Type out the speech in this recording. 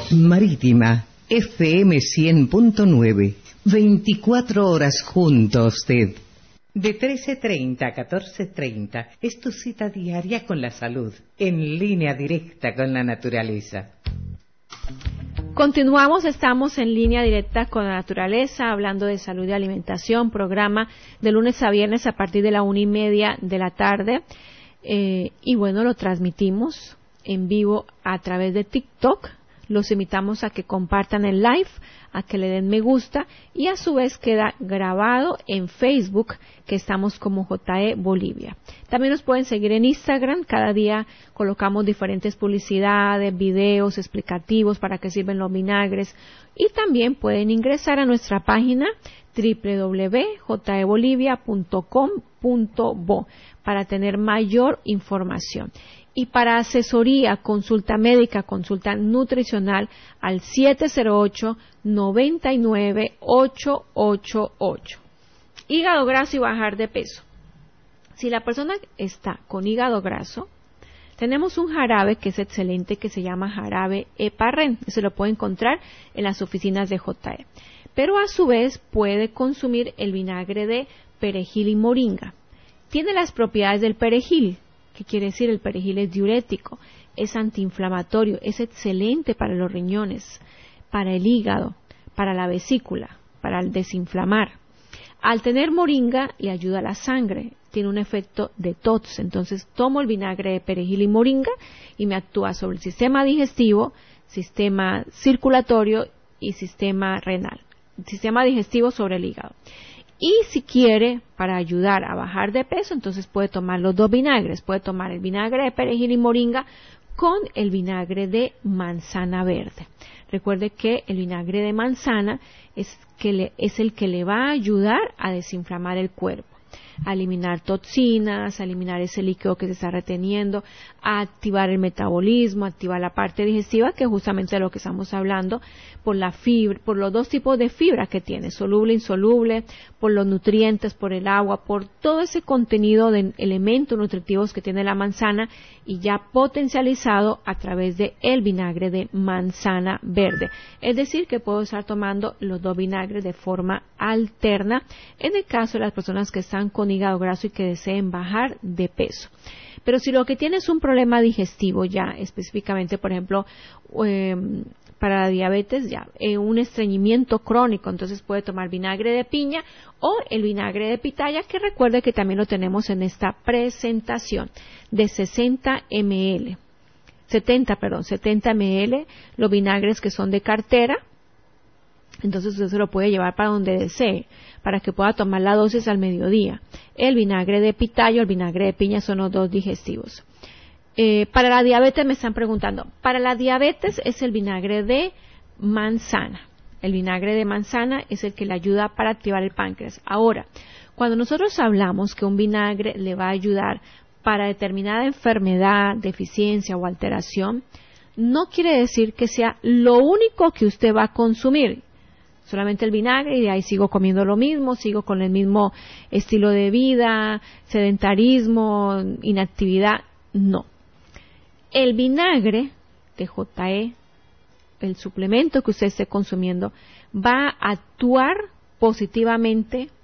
Marítima, FM 100.9. 24 horas junto a usted. De 13:30 a 14:30 es tu cita diaria con la salud, en línea directa con la naturaleza. Continuamos, estamos en línea directa con la naturaleza, hablando de salud y alimentación, programa de lunes a viernes a partir de la 1:30 de la tarde. Y bueno, lo transmitimos en vivo a través de TikTok. Los invitamos a que compartan el live, a que le den me gusta y a su vez queda grabado en Facebook, que estamos como JE Bolivia. También nos pueden seguir en Instagram, cada día colocamos diferentes publicidades, videos explicativos para qué sirven los vinagres y también pueden ingresar a nuestra página www.jebolivia.com.bo para tener mayor información. Y para asesoría, consulta médica, consulta nutricional al 708-99-888. Hígado graso y bajar de peso. Si la persona está con hígado graso, tenemos un jarabe que es excelente, que se llama jarabe Heparren. Se lo puede encontrar en las oficinas de JE. Pero a su vez puede consumir el vinagre de perejil y moringa. Tiene las propiedades del perejil. ¿Qué quiere decir? El perejil es diurético, es antiinflamatorio, es excelente para los riñones, para el hígado, para la vesícula, para el desinflamar. Al tener moringa le ayuda a la sangre, tiene un efecto detox. Entonces tomo el vinagre de perejil y moringa y me actúa sobre el sistema digestivo, sistema circulatorio y sistema renal. Sistema digestivo sobre el hígado. Y si quiere, para ayudar a bajar de peso, entonces puede tomar los dos vinagres. Puede tomar el vinagre de perejil y moringa con el vinagre de manzana verde. Recuerde que el vinagre de manzana es el que le va a ayudar a desinflamar el cuerpo, a eliminar toxinas, a eliminar ese líquido que se está reteniendo, a activar el metabolismo, a activar la parte digestiva, que es justamente de lo que estamos hablando, por la fibra, por los dos tipos de fibra que tiene, soluble, insoluble, por los nutrientes, por el agua, por todo ese contenido de elementos nutritivos que tiene la manzana y ya potencializado a través de el vinagre de manzana verde. Es decir, que puedo estar tomando los dos vinagres de forma alterna en el caso de las personas que están con hígado graso y que deseen bajar de peso. Pero si lo que tiene es un problema digestivo ya, específicamente, por ejemplo, para la diabetes, ya, un estreñimiento crónico, entonces puede tomar vinagre de piña o el vinagre de pitaya, que recuerde que también lo tenemos en esta presentación de 70 ml, los vinagres que son de cartera. Entonces usted se lo puede llevar para donde desee, para que pueda tomar la dosis al mediodía. El vinagre de pitaya o el vinagre de piña son los dos digestivos. Para la diabetes me están preguntando. Para la diabetes es el vinagre de manzana. El vinagre de manzana es el que le ayuda para activar el páncreas. Ahora, cuando nosotros hablamos que un vinagre le va a ayudar para determinada enfermedad, deficiencia o alteración, no quiere decir que sea lo único que usted va a consumir. Solamente el vinagre y de ahí sigo comiendo lo mismo, sigo con el mismo estilo de vida, sedentarismo, inactividad. No. El vinagre de JE, el suplemento que usted esté consumiendo, va a actuar positivamente